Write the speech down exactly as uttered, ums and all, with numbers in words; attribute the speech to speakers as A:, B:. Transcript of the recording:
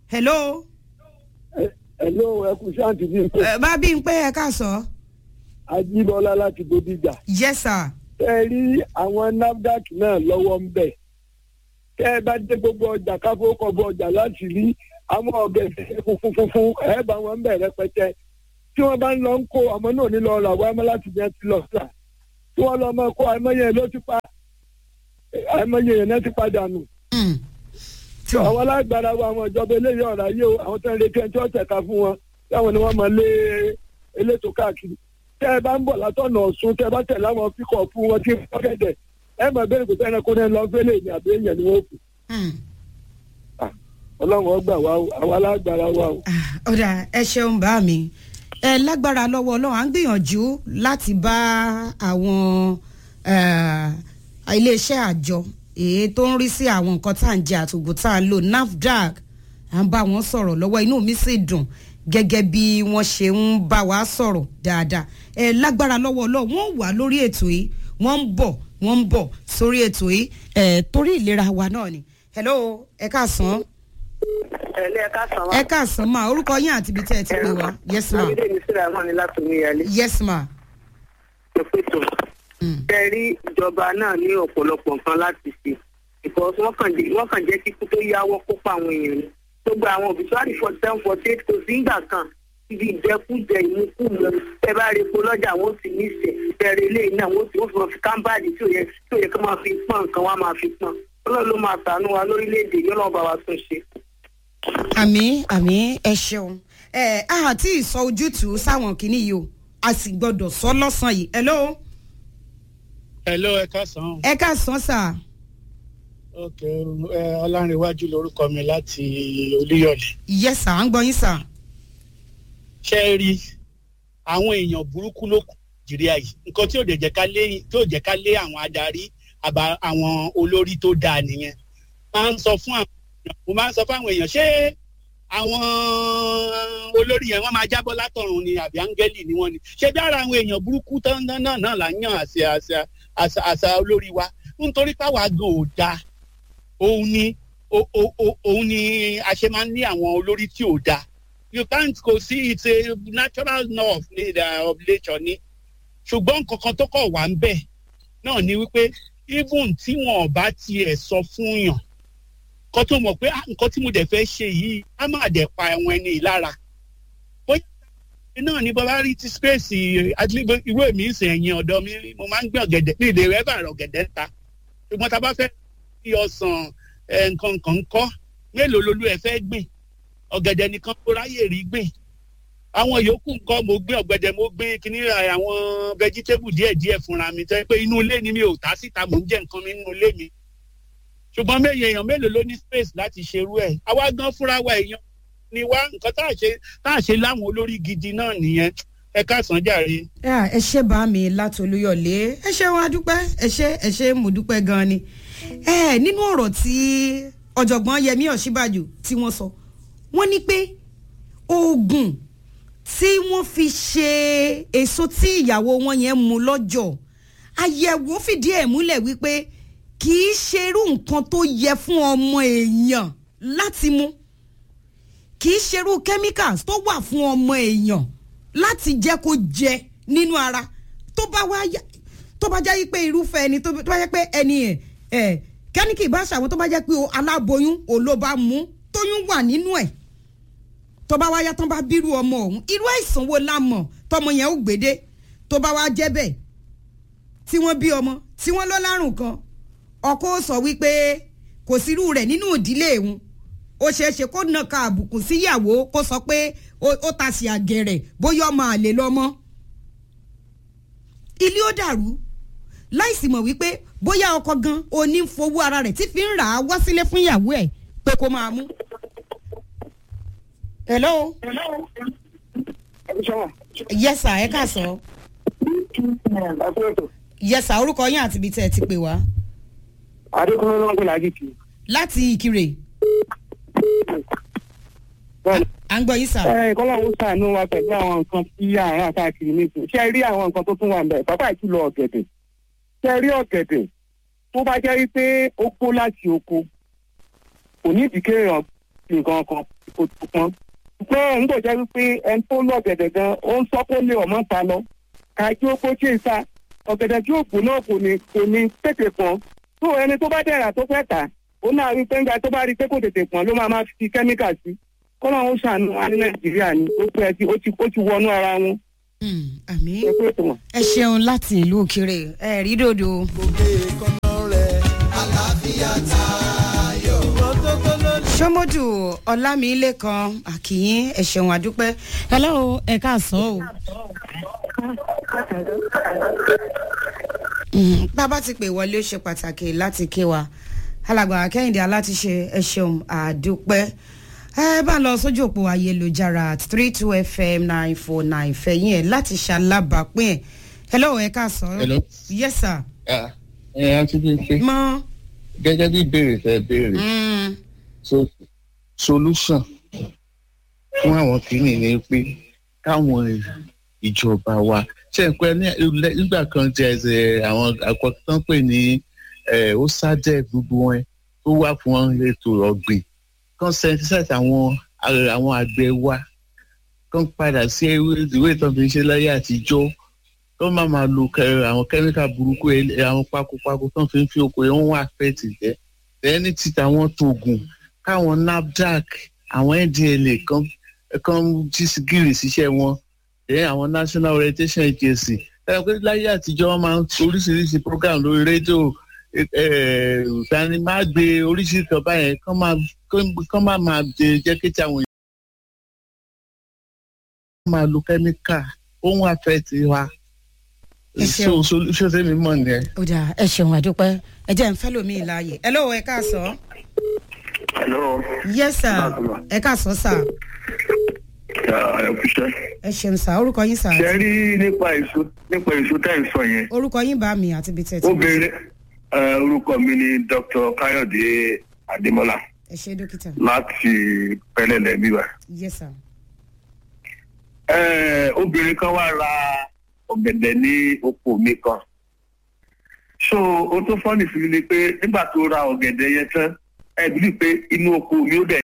A: hello.
B: hello ẹ kú ṣáàntì bí n pé.
A: bá bí n pé ẹ ká sọ.
B: Ajíbọ́lá láti Bódìjà.
A: yes sir.
B: ẹ rí àwọn NAFDAC náà lọ́wọ́ ń bẹ̀. tẹ́ ẹ bá dé gbogbo ọjà káfó kọ̀bọ̀ ọjà láti rí àwọn ọ̀gẹ̀dẹ̀ funfun funfun ẹ bá wọn ń bẹ̀ rẹpẹtẹ. tí wọ́n bá ń lọ ń kó ọmọ náà ní lọ rà wá ọmọ láti jẹ́ ti lọ sà. tí wọ́n lọ máa kó àìmọye ló ti pa àìmọye yẹn náà ti padà nù. àwọn alágbára wa àwọn ìjọba eléyìí ọ̀rọ̀ ayé o àwọn tó ń retí ẹni tí wọ́n tẹ̀ka fún wọn táwọn ni wọ́n máa lé elétò káàkiri. tẹ́ ẹ bá ń bọ̀ látọ̀nà Ọ̀ṣun tẹ́ ẹ bá tẹ̀lé àwọn píkọ̀ fún wọn tí wọ́n kẹ̀dẹ̀ ẹ mọ̀ bẹ́ẹ̀ kò sẹ́ni kó ní lọ fẹ́lẹ̀ ní àbí èèyàn ni wọ́n kù. Ọlọ́run ọgbà wa o àwọn alágbára wa o.
A: ọ̀dà ẹ ṣeun bá mi ẹ lágbára lọ́wọ́ Ọlọ́run à ń gbìyànjú láti bá àwọn iléeṣẹ́ àjọ èyí tó ń rí sí àwọn nǹkan tá à ń jẹ àtògùn tá à ń lò NAFDAC à ń bá wọn sọ̀rọ̀ lọ́wọ́ inú mi sì dùn gẹ́gẹ́ bí wọ́n ṣe ń bá wa sọ̀rọ̀ dáadáa ẹ lágbára lọ́wọ́ Ọlọ́run wọ́n wà lórí ètò yìí wọ́n ń bọ̀ wọ́n ń bọ̀ sórí ètò yìí ẹ torí ìlera wa náà ni. hello ẹ káàsán.
C: ẹ̀lẹ́ ẹ káàsán wa.
A: ẹ káàsán ma orúkọ yín àti ibi tí ẹ ti pè wá. yes ma.
C: àbídé mi síra mọ́ ni láti ní ìyálé.
A: yes ma.
C: ìpètò. ẹ rí ìjọba náà ní ọ̀pọ̀lọpọ̀ nǹkan láti ṣe because wọ́n kàn jẹ́ kíkú tó yáwọ́ kópa àwọn èèyàn ni gbogbo àwọn òbítúárì forty seven forty eight kò sí ìgbà kan ibi ìjẹkújẹ ìmúkúmu ẹ bá rí epo lọ́jà wọn ó sì ní ìṣẹ̀ bẹ̀rẹ̀ eléyìí náà wọ́n ó fi wọn fi kámbáàdì tí ò yẹ tí ò yẹ kí wọ́n máa fi pọ́n nǹkan wọ́n máa fi pọ́n ọlọ́run ló máa ṣàánú wa lórílẹ̀‐èdè yóò lọ́ọ́ bá wa tún ṣe.
A: àmín àmín ẹ ṣeun ẹ àti ìsọ ojútùú sáwọn kìíní yìí o a sì gbọ́dọ̀ sọ lọ́sàn yìí. hello.
D: hello ẹ káàsán.
A: ẹ káàsán sà.
D: ok ọlárìnwájú lórúkọ mi láti Olúyọ̀lé.
A: yes sà à ń gbọ́ yín sà.
D: ṣé ẹ rí àwọn èèyàn burúkú ló kù Nàìjíríà yìí nǹkan tí ò dẹ̀ jẹ́ ká lé tí ò jẹ́ ká lé àwọn adarí àbá àwọn olórí tó dáa nìyẹn. máa ń sọ fún àwọn èèyàn mo máa ń sọ fún àwọn èèyàn ṣé àwọn olórí yẹn wọ́n máa jábọ́ látọ̀run ni àbí áńgẹ́lì ni wọ́n ni ṣé dára àwọn èèyàn burúkú tán náà náà là ń yàn àṣà àṣà àṣà àṣà olórí wa nítorí páwa gan ò dáa òun ni òun ni a ṣe máa ń ní àwọn olórí tí ò dáa you can't go see it's a natural law of nature ni ṣùgbọ́n nǹkan tó kọ̀ wá ń bẹ̀ náà ni wípé even tí wọn ò bá tiẹ̀ sọ fún yàn kó tó mọ̀ pé nǹkan tí mo dẹ̀ fẹ́ ṣe yìí á má dẹ̀ pa àwọn ẹni lára bóyá náà ni bàbá rí ti space irú èmi ń sìn ẹ̀yìn ọ̀dọ́ mi mo máa ń gbé ọ̀gẹ̀dẹ̀ ní ìdè rẹ̀ bàrọ̀ ọ̀gẹ̀dẹ̀ ta ṣùgbọ́n tá a bá fẹ́ fi ọsàn nǹkan kan kọ́ mélòó lolú ẹ fẹ́ gbìn ọ̀gẹ̀dẹ̀ nìkan tó ráyè rí gbìn àwọn yòókù nǹkan mo gbé ọ̀gẹ̀dẹ̀ mo gbé kíní àwọn vegetable díẹ̀díẹ̀ fúnra mi tẹ́ pé inú ilé ni mi ò ta síta mò ń jẹ nǹkan mi nínú ilé mi ṣùgbọ́n méye èèyàn mélòó ló ní space láti ṣerú ẹ̀ àwa gan fúnra wa èèyàn ni wá nǹkan tá à ṣe tá à ṣe láwọn olórí gidi náà nìyẹn ẹ káàsán jàre.
A: ẹ ṣe bá mi láti Olúyọ̀lé ẹ ṣe wọn adúpẹ́ ẹ ṣe ẹ ṣe mo dúpẹ́ gan ni ẹ nínú ọ̀rọ̀ tí ọ̀jọ̀gbọ́n Yẹmí Ọ̀ṣínbàjò tí wọ́n sọ wọ́n ní pé oògùn tí wọ́n fi ṣe èso tí ìyàwó wọn yẹn mu lọ́jọ́ àyẹ̀wò fìdí ẹ̀ múlẹ̀ wípé kì í ṣerú nǹkan tó yẹ fún ọmọ èèyàn láti mu kì í ṣerú chemicals tó wà fún ọmọ èèyàn láti jẹ́ kó jẹ nínú ara tó bá wá tó bá jẹ́ pé irúfẹ́ ẹni tó bá jẹ́ pé ẹni ẹ̀ ẹ̀ kẹ́níkì bá ṣàwọn tó bá jẹ́ pé aláboyún ò ló bá mú tóyún wà nínú ẹ̀ tó bá wá yá tán bá bírú ọmọ ọ̀hún irú àìsàn wo la mọ̀ tọmọ yẹn ó gbédé tó bá wá jẹ́ bẹ́ẹ̀ tí wọ́n bí ọmọ tí wọ́n lọ lárùn kan ọkọ sọ wípé kò sírú rẹ̀ nínú ìdílé òun ó ṣeé ṣe kó nàka àbùkù síyàwó kó sọ pé ó ta sí àgẹ̀rẹ̀ bóyá ọmọ àlè lọ́mọ ilé ó dàrú láìsí mọ̀ wípé bóyá ọkọ gan oní fowó ara rẹ̀ tí fi ń rà á wá sílé fún ìyàwó ẹ̀ pé kó máa mú. hello. yes sir ẹ káàsán. yes sir orúkọ yín àti ibi tẹ́ ẹ ti pè wá.
B: Adékúnlé ló ń pè láti kì í.
A: láti Ìkirè. à ń gbọ́ yín sà.
B: ẹ kọ́lá ń sàánú wa pẹ̀lú àwọn nǹkan tí àárín àtàkìrì nìkan ṣé rí àwọn nǹkan tó tún wà níbẹ̀ pápá ìtúlọ ọ̀gẹ̀dẹ̀ ṣé rí ọ̀gẹ̀dẹ̀ tó bá jẹ́ wípé ó kó láti oko kò ní ìdí kéèyàn nǹkan kan kò tó pọ́n. pé ń bò jẹ́ wípé ẹni tó lọ ọ̀gẹ̀dẹ̀ gan ó ń sọ pé ó lé ọmọ ta lọ kájí ó kó ṣe é sa ọ̀gẹ̀dẹ̀ tí ó kù náà kò ní kò ní tètè pọ́n tó ẹni tó bá dẹ̀ra tó fẹ́ tà ó náà rí pẹ́ńgà tó bá rí pé kò tètè pọ́n ló máa máa fi kẹ́míkà sí kọ́nà ó ṣàánú wa ní nàìjíríà ni ó pẹ́ tí ó ti ó ti wọnú ara wọn.
A: àmì ẹ ṣeun láti ìlú òkèrè ẹ rí dòdò. sọmọdù ọlámilẹ́kan àkìyín ẹ ṣeun àdúpẹ́. hello ẹ káàsán o. bàbá ti pè wọlé ó ṣe pàtàkì láti ké wa alàgbà kẹ́hìndé alátiṣe ẹ ṣeun àdúpẹ́. ẹ bá lọ sójú òpó ayélujára three two fm nine four nine fẹ̀yìn ẹ̀ láti ṣalábàápín ẹ̀. hello ẹ káàsán.
E: hello.
A: yes sir.
E: ẹ ẹ ti bí ṣe.
A: mọ.
E: gẹ́gẹ́ bí ìbéèrè tẹ béèrè. so solution fún àwọn kìíní ni pé káwọn ìjọba wa ṣe ń pẹ́ nígbà kan jẹ́ ẹ̀sẹ̀ àwọn àkọ́tán pè ní ó sájẹ́ gbogbo wọn tó wà fún ètò ọ̀gbìn kan sensitize àwọn àwọn àgbẹ̀ wa kan padà sí ìwé ìtàn fi ń ṣe láyé àtijọ́ tó máa máa lo àwọn kẹ́míkà burúkú àwọn pakopako tó ń fi ń fi oko yẹn wọ́n àfẹ́tì jẹ́ ẹni tí tàwọn tóògùn káwọn nafdac àwọn N D L A kan kan jí gírì síṣẹ́ wọn ẹ̀ àwọn national orientation agency ẹ̀rọ pé láyé àtijọ́ wọn máa ń oríṣiríṣi program lórí rédíò ìtàn máa gbé oríṣiríṣi kan báyẹn kán máa kán máa máa jẹ́ kí tí àwọn èèyàn máa lo kẹ́míkà ohun àfẹ́tì wa so solution tẹ́mi mọ̀ nìyẹn.
A: ó dà ẹ ṣeun àdúpẹ́ ẹ jẹ́ ń fẹ́ lómi ìláyè ẹ lọ́wọ́ ẹ káàsán.
B: hello.
A: yes sir ẹ káàsán sir.
B: ẹ kúṣẹ́.
A: ẹ ṣeun sir orúkọ yín sir.
B: ṣe rí nípa èso nípa èso tá ì sọ yẹn.
A: orúkọ yín bá mi àti ibi tẹ̀ tí.
B: obìnrin orúkọ mi ni Doctor Káyọ̀dé Adémọ́lá.
A: ẹ ṣe dókítà.
B: láti pẹ́lẹ́lẹ̀ bíbá.
A: yes sir.
B: obìnrin kan wá ra ọ̀gẹ̀dẹ̀ ní oko mi kan. so o tó fọ́nì sí mi ni pé nígbà tó ra ọ̀gẹ̀dẹ̀ yẹn tán ẹ bí pé inú oko mi ó dẹ̀